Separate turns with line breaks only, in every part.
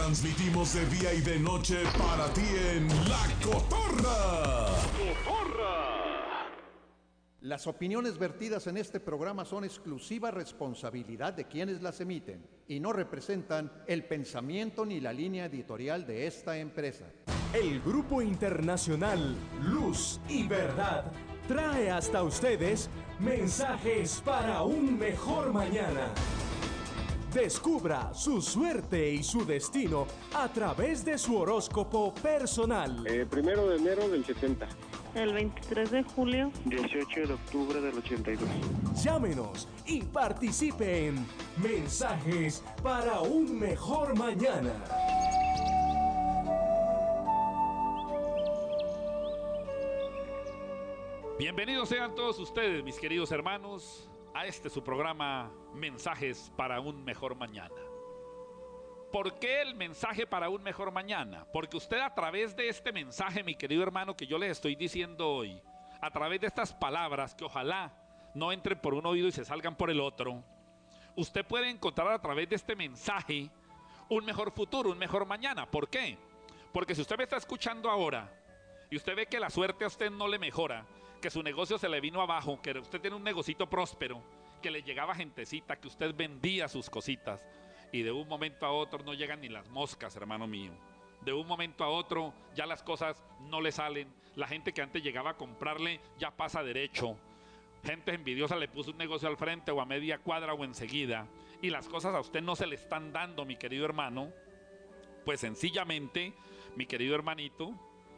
Transmitimos de día y de noche para ti en La Cotorra.
Las opiniones vertidas en este programa son exclusiva responsabilidad de quienes las emiten y no representan el pensamiento ni la línea editorial de esta empresa.
El Grupo Internacional Luz y Verdad trae hasta ustedes mensajes para un mejor mañana. Descubra su suerte y su destino a través de su horóscopo personal.
1 de enero del 70.
El 23 de julio.
18 de octubre del 82.
Llámenos y participe en Mensajes para un mejor mañana.
Bienvenidos sean todos ustedes, mis queridos hermanos, a su programa Mensajes para un mejor mañana. ¿Por qué el mensaje para un mejor mañana? Porque usted, a través de este mensaje, mi querido hermano, que yo les estoy diciendo hoy, a través de estas palabras que ojalá no entren por un oído y se salgan por el otro, usted puede encontrar a través de este mensaje un mejor futuro, un mejor mañana. ¿Por qué? Porque si usted me está escuchando ahora y usted ve que la suerte a usted no le mejora, que su negocio se le vino abajo, que usted tiene un negocito próspero, que le llegaba gentecita, que usted vendía sus cositas, y de un momento a otro no llegan ni las moscas, hermano mío. De un momento a otro ya las cosas no le salen. La gente que antes llegaba a comprarle ya pasa derecho. Gente envidiosa le puso un negocio al frente o a media cuadra o enseguida, y las cosas a usted no se le están dando, mi querido hermano. Pues sencillamente, mi querido hermanito,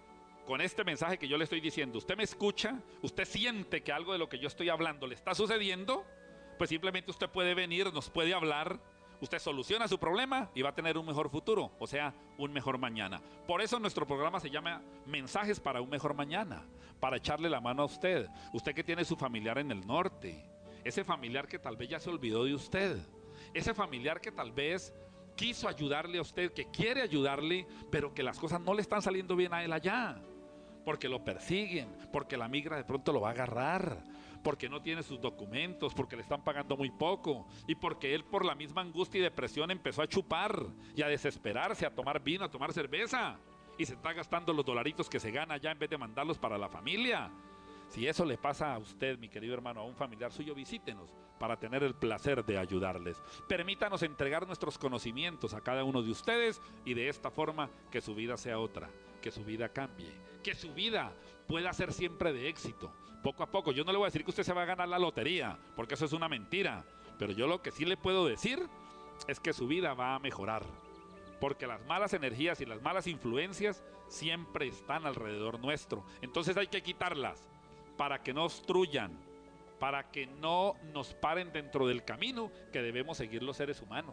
con este mensaje que yo le estoy diciendo, usted me escucha, usted siente que algo de lo que yo estoy hablando le está sucediendo, pues simplemente usted puede venir, nos puede hablar, usted soluciona su problema y va a tener un mejor futuro, o sea, un mejor mañana. Por eso nuestro programa se llama Mensajes para un mejor mañana, para echarle la mano a usted que tiene su familiar en el norte, ese familiar que tal vez ya se olvidó de usted, ese familiar que tal vez quiso ayudarle a usted, que quiere ayudarle, pero que las cosas no le están saliendo bien a él allá, porque lo persiguen, porque la migra de pronto lo va a agarrar, porque no tiene sus documentos, porque le están pagando muy poco, y porque él, por la misma angustia y depresión, empezó a chupar y a desesperarse, a tomar vino, a tomar cerveza, y se está gastando los dolaritos que se gana allá en vez de mandarlos para la familia. Si eso le pasa a usted, mi querido hermano, a un familiar suyo, visítenos para tener el placer de ayudarles. Permítanos entregar nuestros conocimientos a cada uno de ustedes, y de esta forma que su vida sea otra, que su vida cambie, que su vida pueda ser siempre de éxito. Poco a poco, yo no le voy a decir que usted se va a ganar la lotería, porque eso es una mentira, pero yo lo que sí le puedo decir es que su vida va a mejorar, porque las malas energías y las malas influencias siempre están alrededor nuestro. Entonces hay que quitarlas para que no obstruyan, para que no nos paren dentro del camino que debemos seguir los seres humanos.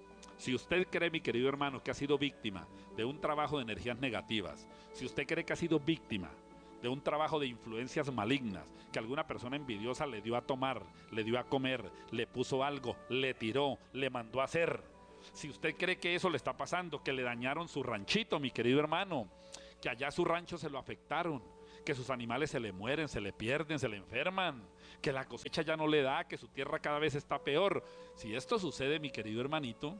Si usted cree, mi querido hermano, que ha sido víctima de un trabajo de energías negativas, si usted cree que ha sido víctima de un trabajo de influencias malignas, que alguna persona envidiosa le dio a tomar, le dio a comer, le puso algo, le tiró, le mandó a hacer, si usted cree que eso le está pasando, que le dañaron su ranchito, mi querido hermano, que allá su rancho se lo afectaron, que sus animales se le mueren, se le pierden, se le enferman, que la cosecha ya no le da, que su tierra cada vez está peor, si esto sucede, mi querido hermanito,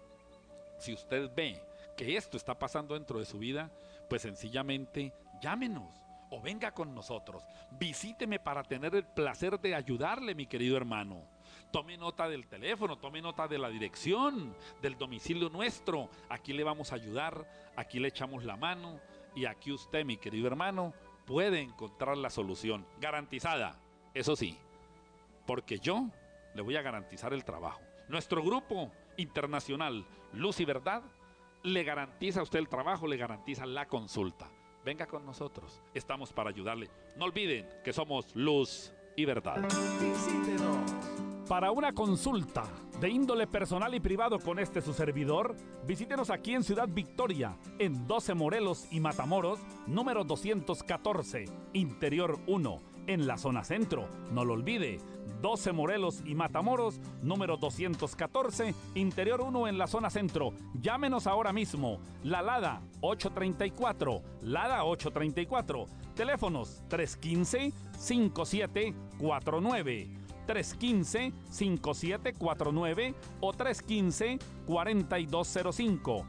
si usted ve que esto está pasando dentro de su vida, pues sencillamente llámenos o venga con nosotros, visíteme para tener el placer de ayudarle, mi querido hermano. Tome nota del teléfono, tome nota de la dirección, del domicilio nuestro. Aquí le vamos a ayudar, aquí le echamos la mano, y aquí usted, mi querido hermano, puede encontrar la solución garantizada, eso sí, porque yo le voy a garantizar el trabajo. Nuestro grupo internacional Luz y Verdad le garantiza a usted el trabajo, le garantiza la consulta. Venga con nosotros, estamos para ayudarle. No olviden que somos Luz y Verdad.
Visítenos. Para una consulta de índole personal y privado con su servidor, visítenos aquí en Ciudad Victoria, en 12 Morelos y Matamoros, número 214, Interior 1, en la zona centro. No lo olvide, 12 Morelos y Matamoros, número 214, Interior 1 en la zona centro. Llámenos ahora mismo. La Lada 834, Lada 834. Teléfonos 315-5749. 315-5749 o 315-4205.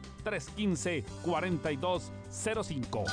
315-4205.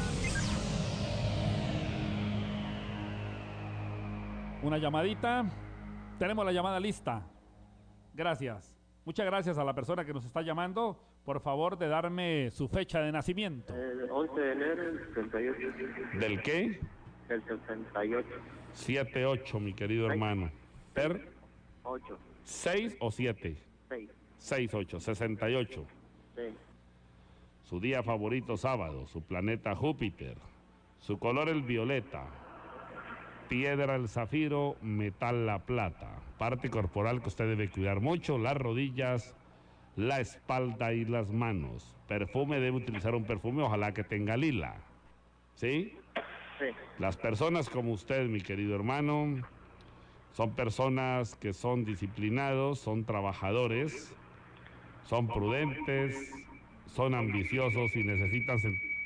Una llamadita. Tenemos la llamada lista. Gracias. Muchas gracias a la persona que nos está llamando. Por favor, de darme su fecha de nacimiento.
El 11 de enero del 68.
¿Del qué?
El 68.
7-8, mi querido hermano. ¿Per?
8.
6 o 7.
6.
6-8, 68.
Sí.
Su día favorito sábado, su planeta Júpiter. Su color el violeta. Piedra el zafiro, metal la plata. Parte corporal que usted debe cuidar mucho, las rodillas, la espalda y las manos. Perfume, debe utilizar un perfume, ojalá que tenga lila. ¿Sí?
Sí.
Las personas como usted, mi querido hermano, son personas que son disciplinados, son trabajadores, son prudentes, son ambiciosos y necesitan...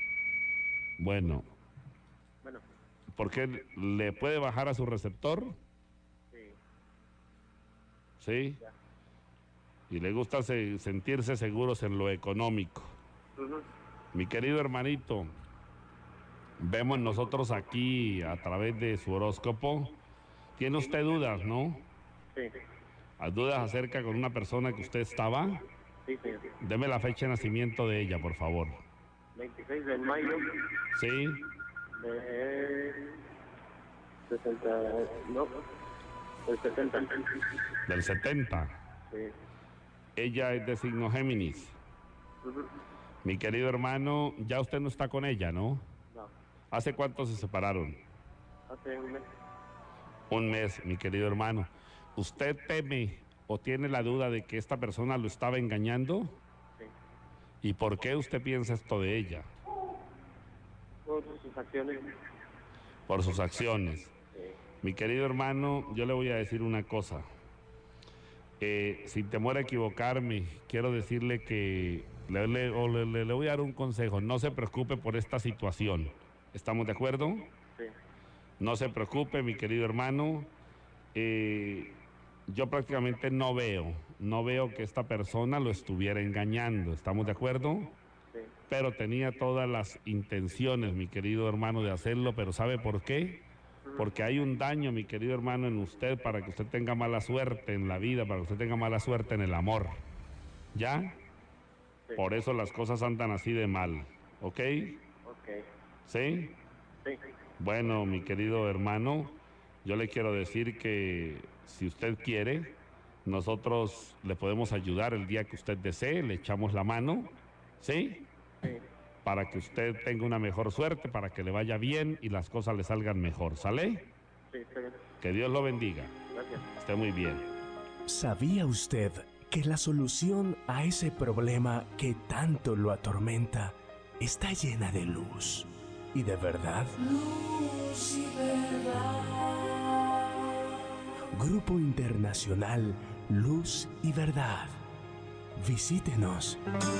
Bueno, ¿por qué le puede bajar a su receptor?
Sí.
¿Sí? Y le gusta sentirse seguros en lo económico. Mi querido hermanito, vemos nosotros aquí a través de su horóscopo. ¿Tiene usted dudas, no?
Sí.
¿Dudas acerca con una persona que usted estaba?
Sí, señor.
Deme la fecha de nacimiento de ella, por favor.
26 de mayo
¿Sí?
de 60. No. Del 70.
Del 70.
Sí.
Ella es de signo Géminis. Mi querido hermano, ya usted no está con ella, ¿no?
No.
¿Hace cuánto se separaron?
Hace un mes.
Un mes, mi querido hermano. ¿Usted teme o tiene la duda de que esta persona lo estaba engañando?
Sí.
¿Y por qué usted piensa esto de ella?
Por sus acciones.
Por sus acciones.
Sí.
Mi querido hermano, yo le voy a decir una cosa. Sin temor a equivocarme, quiero decirle que le voy a dar un consejo. No se preocupe por esta situación. ¿Estamos de acuerdo?
Sí.
No se preocupe, mi querido hermano. Yo prácticamente no veo que esta persona lo estuviera engañando. ¿Estamos de acuerdo?
Sí.
Pero tenía todas las intenciones, mi querido hermano, de hacerlo. ¿Pero sabe por qué? Porque hay un daño, mi querido hermano, en usted para que usted tenga mala suerte en la vida, para que usted tenga mala suerte en el amor. ¿Ya?
Sí.
Por eso las cosas andan así de mal. ¿Ok?
Ok.
¿Sí?
Sí.
Bueno, mi querido hermano, yo le quiero decir que si usted quiere, nosotros le podemos ayudar el día que usted desee, le echamos la mano, ¿sí?
Sí.
Para que usted tenga una mejor suerte, para que le vaya bien y las cosas le salgan mejor, ¿sale?
Sí, está bien.
Que Dios lo bendiga.
Gracias.
Esté muy bien.
¿Sabía usted que la solución a ese problema que tanto lo atormenta está llena de luz y de verdad? Luz y verdad. Grupo Internacional Luz y Verdad. Visítenos.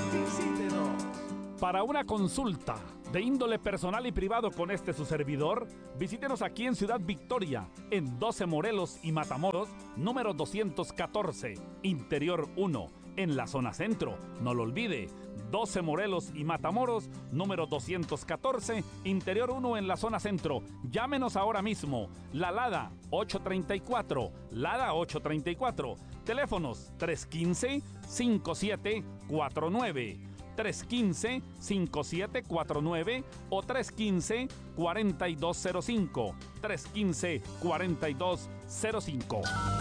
Para una consulta de índole personal y privado con su servidor, visítenos aquí en Ciudad Victoria, en 12 Morelos y Matamoros, número 214, Interior 1, en la zona centro. No lo olvide, 12 Morelos y Matamoros, número 214, Interior 1 en la zona centro. Llámenos ahora mismo. La Lada 834, Lada 834. Teléfonos 315-5749. 315-5749 o 315-4205. 315-4205.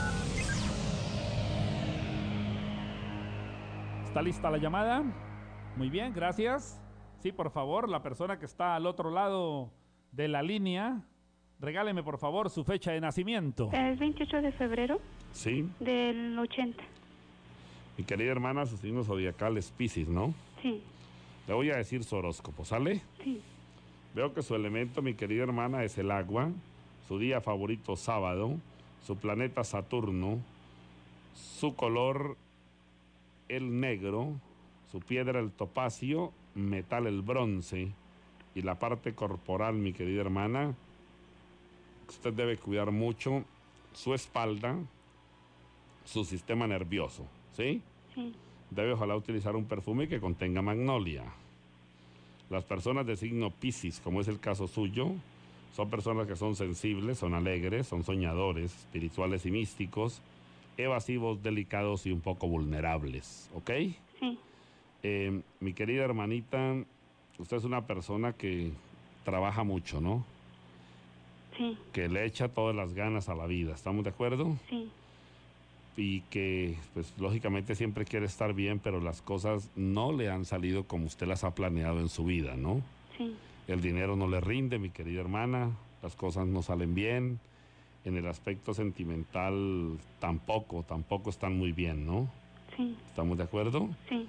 ¿Está lista la llamada? Muy bien, gracias. Sí, por favor, la persona que está al otro lado de la línea, regáleme por favor su fecha de nacimiento.
El 28 de febrero
Sí,
del 80.
mi querida hermana, su signo zodiacal es Piscis, ¿no?
Sí,
Le voy a decir su horóscopo, ¿sale?
sí.
Veo que su elemento, mi querida hermana, es el agua, su día favorito sábado, su planeta Saturno, su color el negro, su piedra el topacio, metal el bronce y la parte corporal, mi querida hermana, usted debe cuidar mucho
su espalda, su sistema nervioso, ¿sí?
Sí.
Debe ojalá utilizar un perfume que contenga magnolia. Las personas de signo Piscis, como es el caso suyo, son personas que son sensibles, son alegres, son soñadores, espirituales y místicos, evasivos, delicados y un poco vulnerables, ¿ok?
Sí.
Mi querida hermanita, usted es una persona que trabaja mucho, ¿no?
Sí.
Que le echa todas las ganas a la vida, ¿estamos de acuerdo?
Sí.
Y que, pues, lógicamente siempre quiere estar bien, pero las cosas no le han salido como usted las ha planeado en su vida, ¿no?
Sí.
El dinero no le rinde, mi querida hermana, las cosas no salen bien, en el aspecto sentimental tampoco están muy bien, ¿no?
Sí.
¿Estamos de acuerdo?
Sí.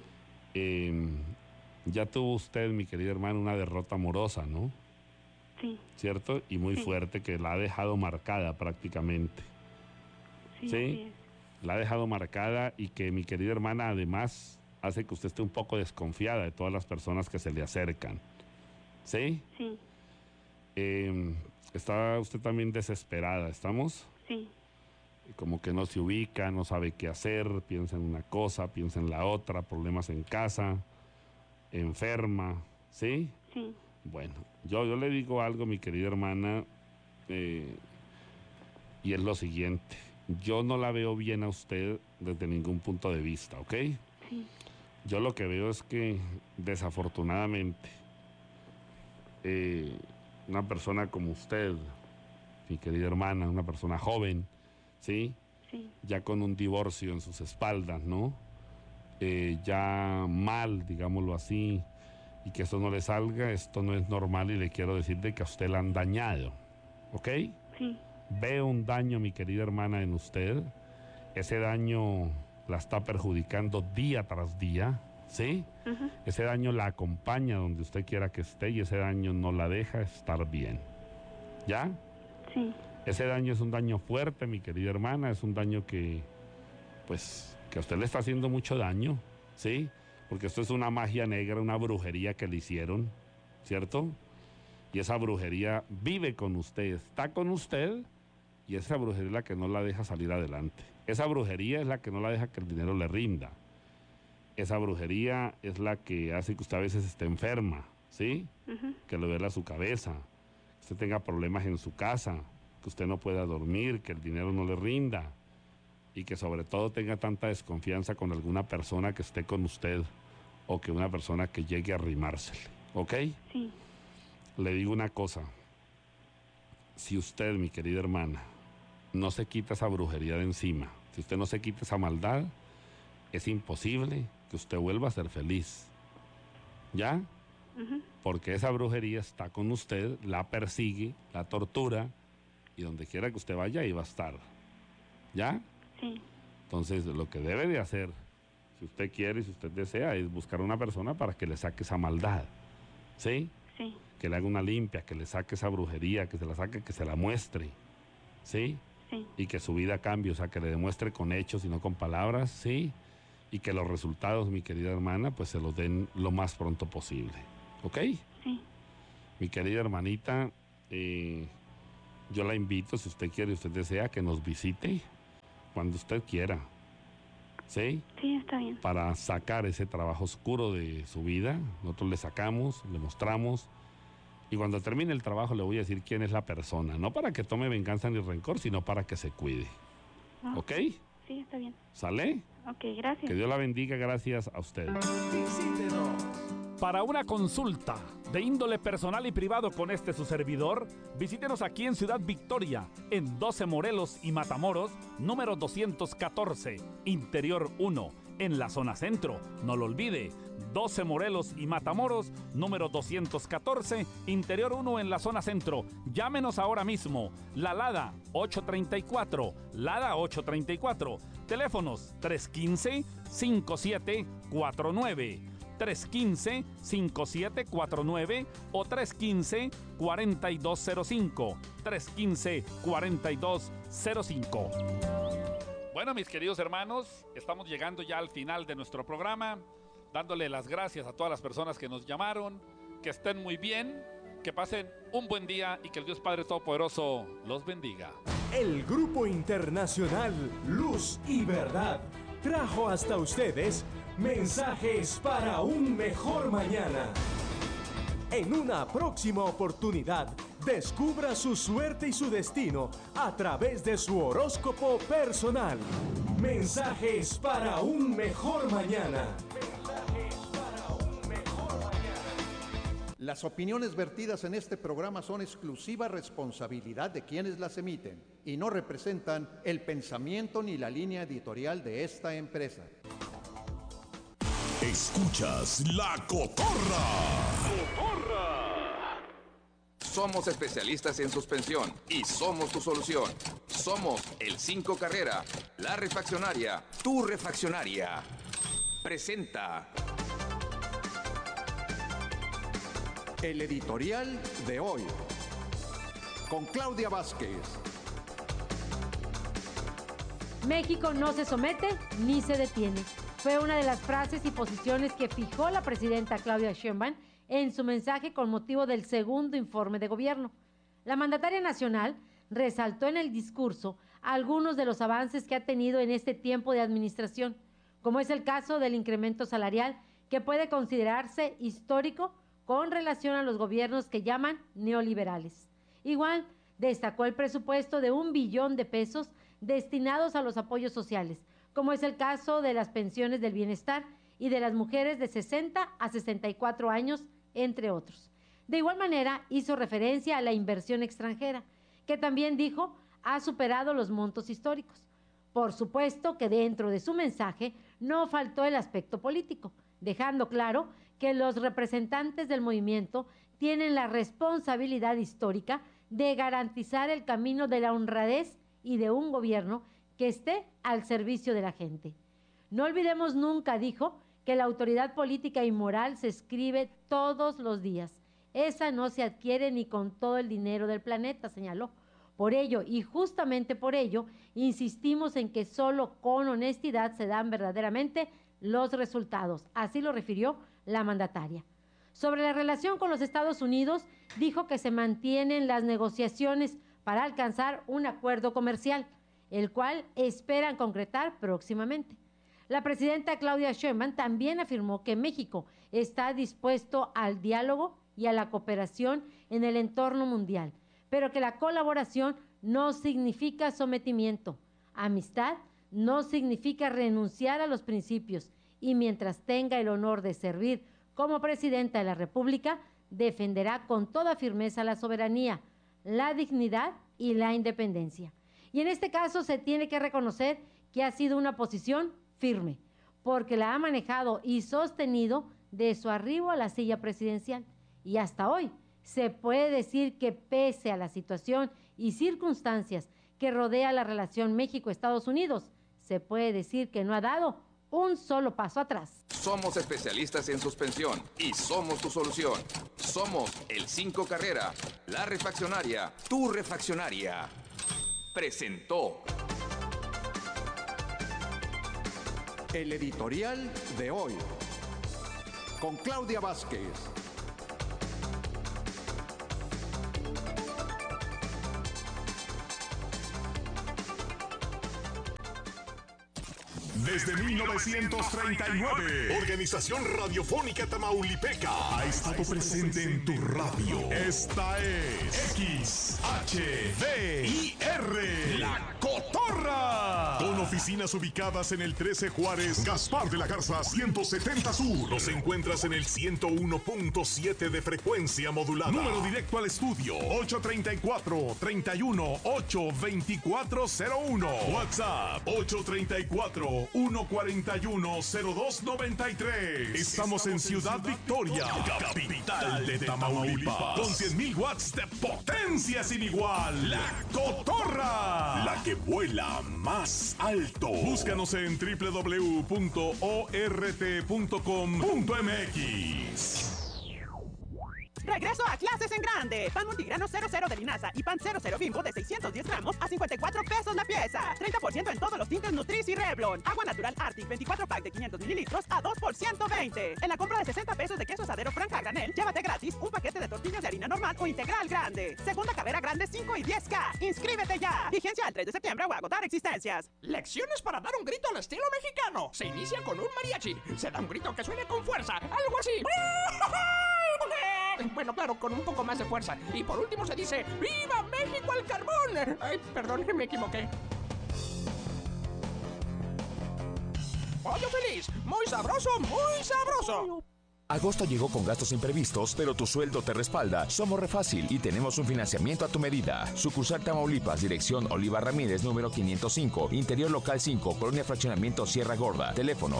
Ya tuvo usted, mi querida hermana, una derrota amorosa, ¿no?
Sí.
¿Cierto? Y muy
Sí.
fuerte, que la ha dejado marcada prácticamente.
Sí.
¿Sí?
Así es.
La ha dejado marcada y que, mi querida hermana, además hace que usted esté un poco desconfiada de todas las personas que se le acercan. ¿Sí?
Sí.
Está usted también desesperada, ¿estamos?
Sí.
Como que no se ubica, no sabe qué hacer, piensa en una cosa, piensa en la otra, problemas en casa, enferma, ¿sí?
Sí.
Bueno, yo le digo algo, mi querida hermana, y es lo siguiente. Yo no la veo bien a usted desde ningún punto de vista, ¿ok?
Sí.
Yo lo que veo es que, desafortunadamente, una persona como usted, mi querida hermana, una persona joven, ¿sí?
Sí.
Ya con un divorcio en sus espaldas, ¿no? Ya mal, digámoslo así, y que esto no le salga, esto no es normal y le quiero decir de que a usted la han dañado, ¿ok?
Sí.
Veo un daño, mi querida hermana, en usted. Ese daño la está perjudicando día tras día, ¿sí?
Ujú.
Ese daño la acompaña donde usted quiera que esté y ese daño no la deja estar bien. ¿Ya?
Sí.
Ese daño es un daño fuerte, mi querida hermana, es un daño que, pues, que a usted le está haciendo mucho daño, ¿sí? Porque esto es una magia negra, una brujería que le hicieron, ¿cierto? Y esa brujería vive con usted, está con usted, y esa brujería es la que no la deja salir adelante. Esa brujería es la que no la deja que el dinero le rinda. Esa brujería es la que hace que usted a veces esté enferma, ¿sí?
Ujú.
Que le duela su cabeza, que usted tenga problemas en su casa, que usted no pueda dormir, que el dinero no le rinda y que sobre todo tenga tanta desconfianza con alguna persona que esté con usted o que una persona que llegue a arrimársele, ¿ok?
Sí.
Le digo una cosa, si usted, mi querida hermana, no se quita esa brujería de encima, si usted no se quita esa maldad, es imposible que usted vuelva a ser feliz, ¿ya?
Ujú.
Porque esa brujería está con usted, la persigue, la tortura, y donde quiera que usted vaya, ahí va a estar. ¿Ya?
Sí.
Entonces, lo que debe de hacer, si usted quiere y si usted desea, es buscar una persona para que le saque esa maldad. ¿Sí?
Sí.
Que le haga una limpia, que le saque esa brujería, que se la saque, que se la muestre. ¿Sí?
Sí.
Y que su vida cambie, o sea, que le demuestre con hechos y no con palabras, ¿sí? Y que los resultados, mi querida hermana, pues se los den lo más pronto posible. ¿Ok?
Sí.
Mi querida hermanita, yo la invito, si usted quiere y usted desea, que nos visite cuando usted quiera, ¿sí?
Sí, está bien.
Para sacar ese trabajo oscuro de su vida. Nosotros le sacamos, le mostramos, y cuando termine el trabajo le voy a decir quién es la persona, no para que tome venganza ni rencor, sino para que se cuide.
Ah,
¿Ok?
Sí, está bien.
¿Sale?
Ok, gracias.
Que Dios la bendiga, gracias a usted.
Para una consulta de índole personal y privado con su servidor, visítenos aquí en Ciudad Victoria, en 12 Morelos y Matamoros, número 214, Interior 1, en la zona centro. No lo olvide, 12 Morelos y Matamoros, número 214, Interior 1 en la zona centro. Llámenos ahora mismo. La Lada 834, Lada 834. Teléfonos 315-5749. 315-5749 o 315-4205. 315-4205.
Bueno, mis queridos hermanos, estamos llegando ya al final de nuestro programa, dándole las gracias a todas las personas que nos llamaron, que estén muy bien, que pasen un buen día y que el Dios Padre Todopoderoso los bendiga.
El Grupo Internacional Luz y Verdad trajo hasta ustedes mensajes para un mejor mañana. En una próxima oportunidad, descubra su suerte y su destino a través de su horóscopo personal. Mensajes para un mejor mañana.
Las opiniones vertidas en este programa son exclusiva responsabilidad de quienes las emiten y no representan el pensamiento ni la línea editorial de esta empresa.
Escuchas La Cotorra.
Somos especialistas en suspensión y somos tu solución. Somos el 5 Carrera, la refaccionaria, tu refaccionaria. Presenta
El editorial de hoy, con Claudia Vázquez.
México no se somete ni se detiene. Fue una de las frases y posiciones que fijó la presidenta Claudia Sheinbaum en su mensaje con motivo del segundo informe de gobierno. La mandataria nacional resaltó en el discurso algunos de los avances que ha tenido en este tiempo de administración, como es el caso del incremento salarial, que puede considerarse histórico con relación a los gobiernos que llaman neoliberales. Igual, destacó el presupuesto de 1 billón de pesos destinados a los apoyos sociales, como es el caso de las pensiones del bienestar y de las mujeres de 60 a 64 años, entre otros. De igual manera, hizo referencia a la inversión extranjera, que también dijo ha superado los montos históricos. Por supuesto que dentro de su mensaje no faltó el aspecto político, dejando claro que los representantes del movimiento tienen la responsabilidad histórica de garantizar el camino de la honradez y de un gobierno que esté al servicio de la gente. No olvidemos nunca, dijo, que la autoridad política y moral se escribe todos los días. Esa no se adquiere ni con todo el dinero del planeta, señaló. Por ello, y justamente por ello, insistimos en que solo con honestidad se dan verdaderamente los resultados. Así lo refirió la mandataria. Sobre la relación con los Estados Unidos, dijo que se mantienen las negociaciones para alcanzar un acuerdo comercial, el cual esperan concretar próximamente. La presidenta Claudia Sheinbaum también afirmó que México está dispuesto al diálogo y a la cooperación en el entorno mundial, pero que la colaboración no significa sometimiento. Amistad no significa renunciar a los principios y mientras tenga el honor de servir como presidenta de la República, defenderá con toda firmeza la soberanía, la dignidad y la independencia. Y en este caso se tiene que reconocer que ha sido una posición firme, porque la ha manejado y sostenido de su arribo a la silla presidencial. Y hasta hoy se puede decir que pese a la situación y circunstancias que rodea la relación México-Estados Unidos, se puede decir que no ha dado un solo paso atrás.
Somos especialistas en suspensión y somos tu solución. Somos el 5 Carrera, la refaccionaria, tu refaccionaria. Presentó
El editorial de hoy, con Claudia Vázquez.
Desde 1939, Organización Radiofónica Tamaulipeca ha estado presente en tu radio. Esta es XHDIR, La Cotorra. Con oficinas ubicadas en el 13 Juárez, Gaspar de la Garza 170 Sur. Nos encuentras en el 101.7 de frecuencia modulada. Número directo al estudio 834-31-82401. WhatsApp 834-141-0293. Estamos en Ciudad Victoria, capital de Tamaulipas, con 100,000 watts de potencia sin igual. La Cotorra, la que vuela más alto. Búscanos en www.ort.com.mx.
Regreso a clases en grande. Pan multigrano 00 de linaza y pan 00 Bimbo de 610 gramos a 54 pesos la pieza. 30% en todos los tintes Nutris y Revlon. Agua natural Arctic 24 pack de 500 mililitros a 2 por 120. En la compra de 60 pesos de queso asadero Franca a granel, llévate gratis un paquete de tortillas de harina normal o integral grande. Segunda carrera grande 5 y 10K. ¡Inscríbete ya! Vigencia al 3 de septiembre o agotar existencias.
Lecciones para dar un grito al estilo mexicano. Se inicia con un mariachi. Se da un grito que suene con fuerza. Algo así. Bueno, claro, con un poco más de fuerza. Y por último se dice ¡Viva México al carbón! Ay, perdón, me equivoqué. ¡Pollo feliz! ¡Muy sabroso, muy sabroso!
Agosto llegó con gastos imprevistos, pero tu sueldo te respalda. Somos Refácil y tenemos un financiamiento a tu medida. Sucursal Tamaulipas, dirección Oliva Ramírez, número 505, Interior Local 5, Colonia Fraccionamiento Sierra Gorda. Teléfono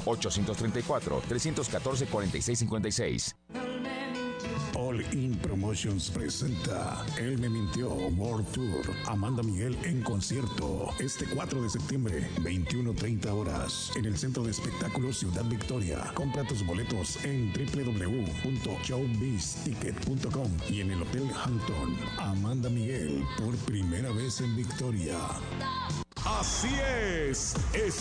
834-314-4656.
All In Promotions presenta Él me mintió World Tour. Amanda Miguel en concierto este 4 de septiembre, 21:30 horas, en el Centro de Espectáculos Ciudad Victoria. Compra tus boletos en www.showbizticket.com y en el Hotel Hampton. Amanda Miguel, por primera vez en Victoria.
Así es